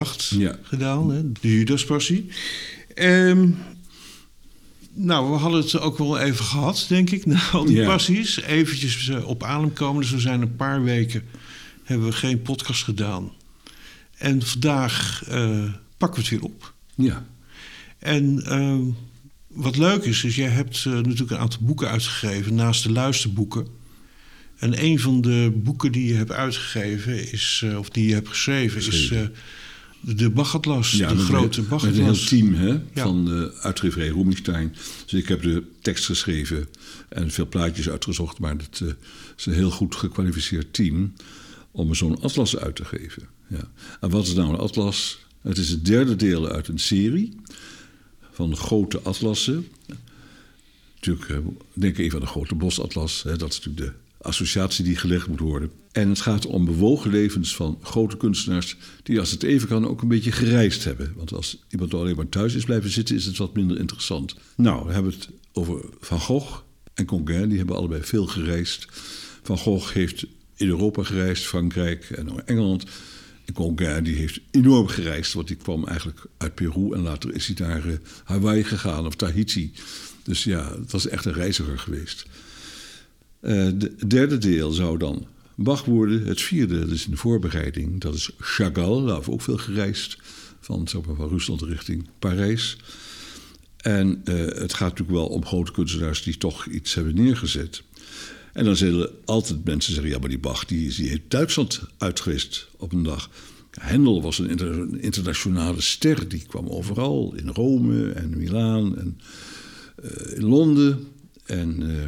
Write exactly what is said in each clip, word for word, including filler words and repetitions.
Ja. gedaan, hè? De Judaspassie. Um, nou, we hadden het ook wel even gehad, denk ik, na al die ja. passies. Eventjes uh, op adem komen. Dus we zijn een paar weken, hebben we geen podcast gedaan. En vandaag uh, pakken we het weer op. Ja. En uh, wat leuk is, is jij hebt uh, natuurlijk een aantal boeken uitgegeven naast de luisterboeken. En een van de boeken die je hebt uitgegeven is, uh, of die je hebt geschreven, geschreven. is uh, de Bach-atlas, ja, de grote Bach-atlas. Met een heel team hè, ja. van de uitgeverij Rubinstein. Dus ik heb de tekst geschreven en veel plaatjes uitgezocht. Maar het uh, is een heel goed gekwalificeerd team om zo'n atlas uit te geven. Ja. En wat is nou een atlas? Het is het derde deel uit een serie van grote atlassen. Natuurlijk, denk even aan de grote bosatlas. Hè, dat is natuurlijk de associatie die gelegd moet worden. En het gaat om bewogen levens van grote kunstenaars die, als het even kan, ook een beetje gereisd hebben. Want als iemand alleen maar thuis is blijven zitten, is het wat minder interessant. Nou, we hebben het over Van Gogh en Gauguin. Die hebben allebei veel gereisd. Van Gogh heeft in Europa gereisd, Frankrijk en Engeland. En Gauguin die heeft enorm gereisd, want die kwam eigenlijk uit Peru en later is hij naar uh, Hawaii gegaan of Tahiti. Dus ja, het was echt een reiziger geweest. Uh, de derde deel zou dan Bach worden. Het vierde, dat is in de voorbereiding, dat is Chagall. Daar hebben we ook veel gereisd, van, zeg maar, van Rusland richting Parijs. En uh, het gaat natuurlijk wel om grote kunstenaars die toch iets hebben neergezet. En dan zullen altijd mensen zeggen, ja, maar die Bach die, die heeft Duitsland uitgeweest op een dag. Händel was een inter, internationale ster, die kwam overal, in Rome en Milaan en uh, in Londen. En uh,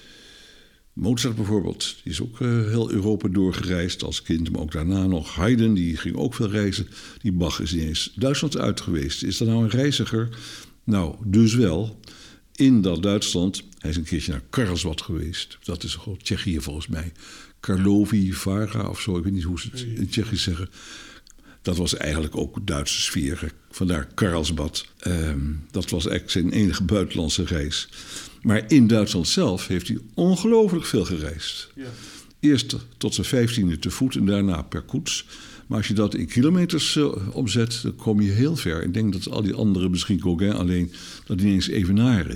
Mozart bijvoorbeeld, die is ook uh, heel Europa doorgereisd als kind, maar ook daarna nog. Haydn, die ging ook veel reizen. Die Bach is niet eens Duitsland uit geweest. Is dat nou een reiziger? Nou, dus wel. In dat Duitsland, hij is een keertje naar Karlsbad geweest. Dat is gewoon Tsjechië volgens mij. Karlovy Vara of zo, ik weet niet hoe ze het in Tsjechisch zeggen. Dat was eigenlijk ook Duitse sfeer. Vandaar Karlsbad. Um, dat was eigenlijk zijn enige buitenlandse reis. Maar in Duitsland zelf heeft hij ongelooflijk veel gereisd. Ja. Eerst tot zijn vijftiende te voet en daarna per koets. Maar als je dat in kilometers uh, omzet, dan kom je heel ver. Ik denk dat al die anderen, misschien Gauguin alleen, dat niet eens evenaren.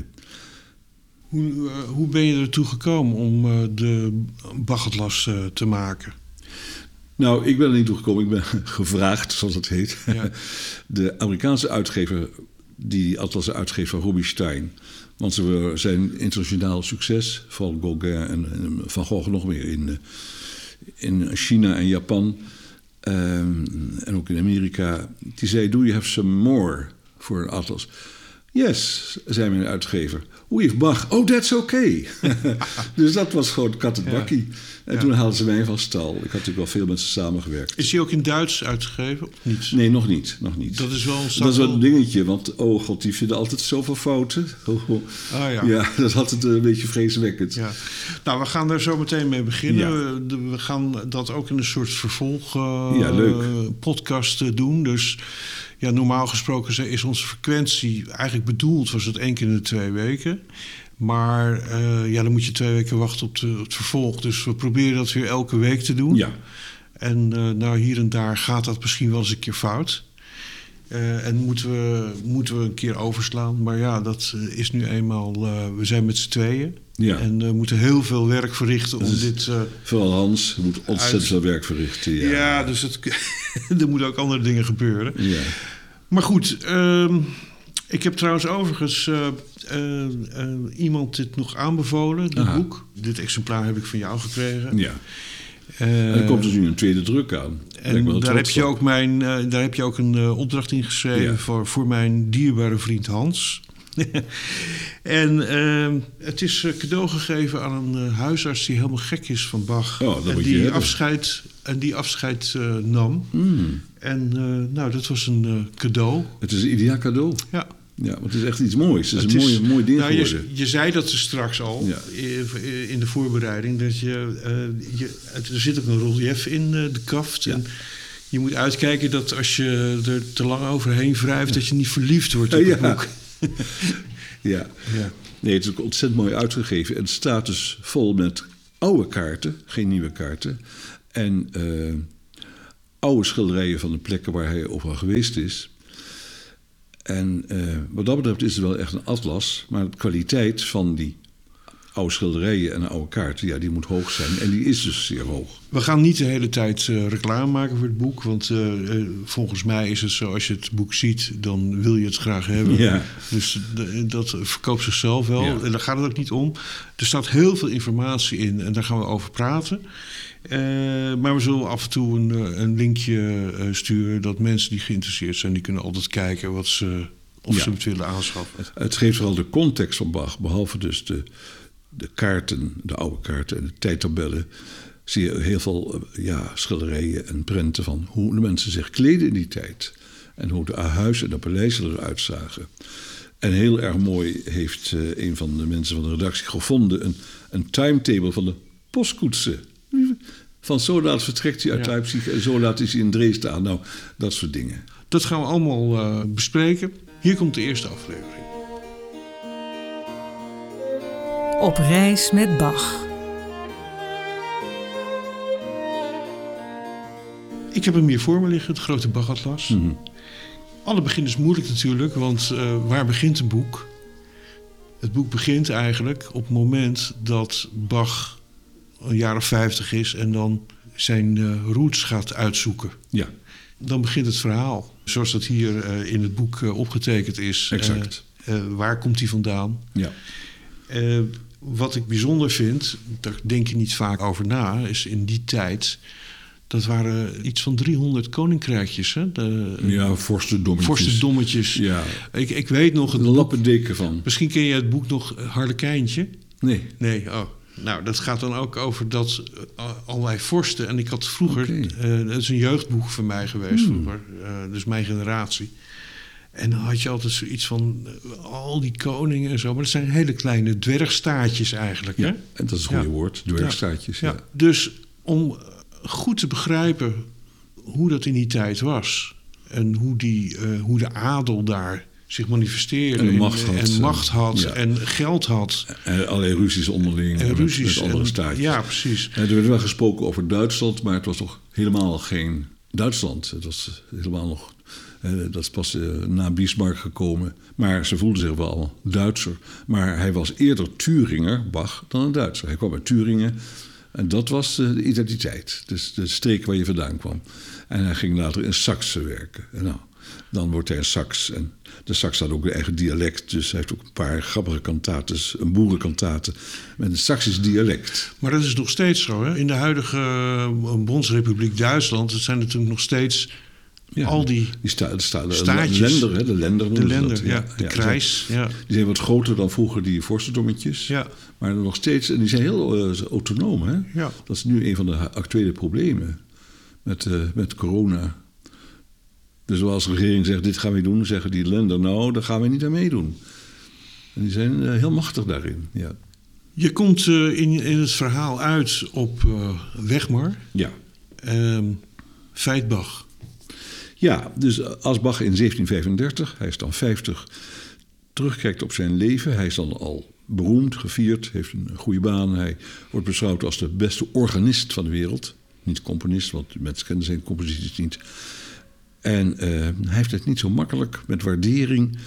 Hoe, uh, hoe ben je ertoe gekomen om uh, de Bach-atlas uh, te maken? Nou, ik ben er niet toe gekomen. Ik ben gevraagd, zoals het heet. Ja. De Amerikaanse uitgever, die die atlassen uitgeeft van Rubinstein. Want ze zijn internationaal succes, van Gauguin en, en Van Gogh nog meer in, in China en Japan. Um, en ook in Amerika. Die zei, do you have some more voor een atlas? Yes, zei mijn uitgever. We have Bach. Oh, that's okay. Dus dat was gewoon kat en bakkie. Ja. En ja. Toen haalden ze mij van stal. Ik had natuurlijk wel veel met ze samengewerkt. Is die ook in Duits uitgegeven of niet? Nee, nog niet. Nog niet. Dat is wel een, dat is wel een dingetje, want oh god, die vinden altijd zoveel fouten. Oh, oh. Ah, ja. ja, dat is altijd een beetje vreeswekkend. Ja. Nou, we gaan daar zo meteen mee beginnen. Ja. We, we gaan dat ook in een soort vervolg uh, ja, leuk. podcast doen. Dus ja, normaal gesproken is onze frequentie eigenlijk bedoeld, was het één keer in de twee weken. Maar uh, ja, dan moet je twee weken wachten op, de, op het vervolg. Dus we proberen dat weer elke week te doen. Ja. En uh, nou, hier en daar gaat dat misschien wel eens een keer fout. Uh, en moeten we, moeten we een keer overslaan. Maar ja, dat uh, is nu eenmaal... Uh, we zijn met z'n tweeën. Ja. En we uh, moeten heel veel werk verrichten om dit... Uh, vooral Hans moet ontzettend uit... veel werk verrichten. Ja, ja dus het, er moeten ook andere dingen gebeuren. Ja. Maar goed... Uh, ik heb trouwens overigens uh, uh, uh, iemand dit nog aanbevolen, dit boek. Dit exemplaar heb ik van jou gekregen. Ja. Uh, en er komt dus nu een tweede druk aan. En daar heb, je ook mijn, uh, daar heb je ook een uh, opdracht in geschreven ja. voor, voor mijn dierbare vriend Hans. En uh, het is uh, cadeau gegeven aan een uh, huisarts die helemaal gek is van Bach. Oh, dat en, moet die je afscheid, en die afscheid uh, nam. Mm. En uh, nou, dat was een uh, cadeau. Het is een ideaal cadeau. Ja. Ja, want het is echt iets moois. Het is het een is, mooi, mooi ding nou, geworden. Je, je zei dat er straks al, ja. in de voorbereiding, dat je, uh, je... Er zit ook een relief in uh, de kaft. Ja. En je moet uitkijken dat als je er te lang overheen wrijft, ja. dat je niet verliefd wordt op het ja. boek. ja. ja. Nee, het is ook ontzettend mooi uitgegeven. En het staat dus vol met oude kaarten, geen nieuwe kaarten. En... Uh, oude schilderijen van de plekken waar hij overal geweest is. En uh, wat dat betreft is het wel echt een atlas. Maar de kwaliteit van die oude schilderijen en oude kaarten, ja, die moet hoog zijn. En die is dus zeer hoog. We gaan niet de hele tijd uh, reclame maken voor het boek. Want uh, uh, volgens mij is het zo, als je het boek ziet, dan wil je het graag hebben. Ja. Dus de, dat verkoopt zichzelf wel. Ja. En daar gaat het ook niet om. Er staat heel veel informatie in en daar gaan we over praten. Uh, maar we zullen af en toe een, een linkje uh, sturen, dat mensen die geïnteresseerd zijn, die kunnen altijd kijken wat ze, of ja. ze het willen aanschaffen. Het, het geeft vooral de context van Bach, behalve dus de, de kaarten, de oude kaarten en de tijdtabellen. Zie je heel veel ja, schilderijen en prenten van hoe de mensen zich kleden in die tijd. En hoe de huizen en de paleizen eruit zagen. En heel erg mooi heeft uh, een van de mensen van de redactie gevonden een, een timetable van de postkoetsen. Van zo laat vertrekt hij uit ja. Leipzig en zo laat is hij in Dresden. Nou, dat soort dingen. Dat gaan we allemaal uh, bespreken. Hier komt de eerste aflevering. Op reis met Bach. Ik heb hem hier voor me liggen, het grote Bach-atlas. Mm-hmm. Alle begin is moeilijk natuurlijk, want uh, waar begint een boek? Het boek begint eigenlijk op het moment dat Bach een jaar of vijftig is en dan zijn uh, roots gaat uitzoeken. Ja. Dan begint het verhaal, zoals dat hier uh, in het boek uh, opgetekend is. Exact. Uh, uh, waar komt hij vandaan? Ja. Uh, wat ik bijzonder vind, daar denk je niet vaak over na, is in die tijd, dat waren iets van driehonderd koninkrijkjes. Hè? De, ja, vorstendommetjes. Vorstendommetjes. Ja. Ik, ik weet nog het de lappendeken van. Misschien ken je het boek nog Harlekijntje? Nee. Nee, oh. Nou, dat gaat dan ook over dat uh, allerlei vorsten. En ik had vroeger, okay. uh, dat is een jeugdboek van mij geweest hmm. vroeger, uh, dus mijn generatie. En dan had je altijd zoiets van uh, al die koningen en zo. Maar dat zijn hele kleine dwergstaartjes eigenlijk. Ja, hè? En dat is een goede ja. woord, dwergstaartjes. Ja. Ja. Ja. Dus om goed te begrijpen hoe dat in die tijd was en hoe, die, uh, hoe de adel daar zich manifesteerde en macht had, en, macht had ja. en geld had. En allerlei ruzies onderling en met, ruzies met andere en, staatjes. Ja, precies. En er werd wel gesproken over Duitsland, maar het was toch helemaal geen Duitsland. Het was helemaal nog, eh, dat is pas eh, na Bismarck gekomen. Maar ze voelden zich wel Duitser. Maar hij was eerder Thüringer, Bach, dan een Duitser. Hij kwam uit Thüringen. En dat was de identiteit. Dus de streek waar je vandaan kwam. En hij ging later in Saksen werken. En nou, dan wordt hij een Saks. En de Saks had ook een eigen dialect. Dus hij heeft ook een paar grappige kantates. Een boerenkantate met een Saksisch dialect. Maar dat is nog steeds zo. Hè? In de huidige Bondsrepubliek Duitsland. Het zijn natuurlijk nog steeds ja, al die, die sta, sta, staatjes. De lender, hè, de lender. De lender, dat, ja. ja. De ja, krijs. Die zijn, ja. die zijn wat groter dan vroeger die vorstendommetjes. Ja. Maar nog steeds, en die zijn heel uh, autonoom. Hè? Ja. Dat is nu een van de actuele problemen met, uh, met corona. Dus als de regering zegt, dit gaan we doen, zeggen die lender, nou, daar gaan we niet aan meedoen. En die zijn uh, heel machtig daarin, ja. Je komt uh, in, in het verhaal uit op uh, Wegmar. Ja. Uh, Veit Bach. Ja, dus als Bach in zeventien vijfendertig, hij is dan vijftig, terugkijkt op zijn leven. Hij is dan al beroemd, gevierd, heeft een goede baan. Hij wordt beschouwd als de beste organist van de wereld. Niet componist, want mensen kennen zijn composities niet. En uh, hij heeft het niet zo makkelijk met waardering.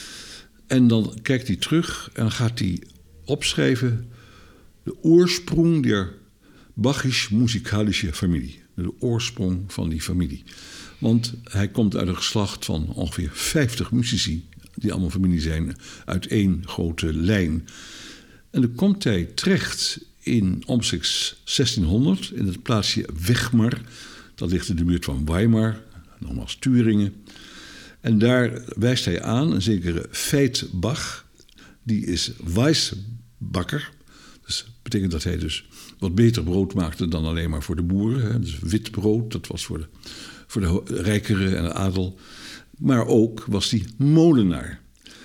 En dan kijkt hij terug en dan gaat hij opschrijven de oorsprong der Bachisch-muzikalische familie. De oorsprong van die familie. Want hij komt uit een geslacht van ongeveer vijftig muzici, die allemaal familie zijn, uit één grote lijn. En dan komt hij terecht in omstreeks zestienhonderd in het plaatsje Wegmar. Dat ligt in de buurt van Weimar, nogmaals Thüringen. En daar wijst hij aan een zekere Veit Bach. Die is Weissbakker. Dus dat betekent dat hij dus wat beter brood maakte dan alleen maar voor de boeren. Hè. Dus wit brood, dat was voor de, voor de rijkere en de adel. Maar ook was hij molenaar.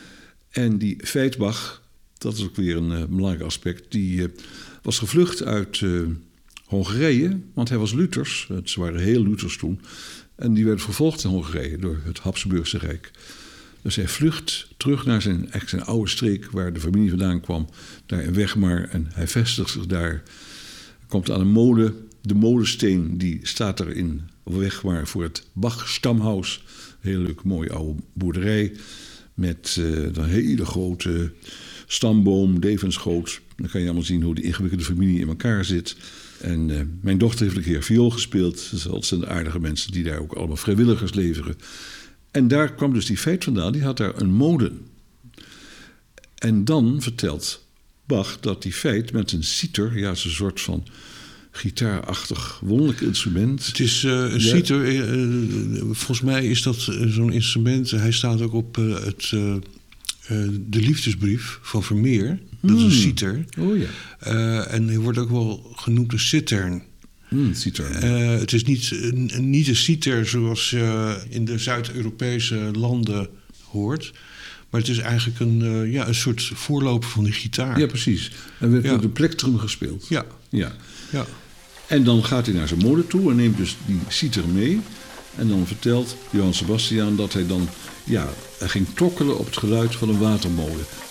En die Veit Bach, dat is ook weer een uh, belangrijk aspect, die uh, was gevlucht uit uh, Hongarije, want hij was Luthers. Ze waren heel Luthers toen. En die werden vervolgd in Hongarije door het Habsburgse Rijk. Dus hij vlucht terug naar zijn, zijn oude streek waar de familie vandaan kwam, daar in Wegmar. En hij vestigt zich daar, komt aan een molen. De molensteen die staat er in weg waren voor het Bach-stamhuis. Een heel leuk, mooi oude boerderij. Met uh, een hele grote stamboom, levensgroot. Dan kan je allemaal zien hoe die ingewikkelde familie in elkaar zit. En uh, mijn dochter heeft een keer viool gespeeld. Dat zijn ontzettend aardige mensen die daar ook allemaal vrijwilligers leveren. En daar kwam dus die Veit vandaan. Die had daar een molen. En dan vertelt Bach dat die Veit met een citer, ja, zo'n soort van gitaarachtig wonderlijk instrument. Het is uh, een ja. citer. Uh, volgens mij is dat uh, zo'n instrument. Hij staat ook op uh, het, uh, uh, de liefdesbrief van Vermeer. Dat is een citer. Oh ja. Uh, en hij wordt ook wel genoemd een citern. Hmm, citer. Uh, het is niet, uh, niet een citer zoals uh, in de Zuid-Europese landen hoort. Maar het is eigenlijk een, uh, ja, een soort voorloper van die gitaar. Ja, precies. En werd ja. met een plektrum gespeeld. Ja. ja. ja. En dan gaat hij naar zijn molen toe en neemt dus die citer mee. En dan vertelt Johann Sebastian dat hij dan... ja, hij ging tokkelen op het geluid van een watermolen.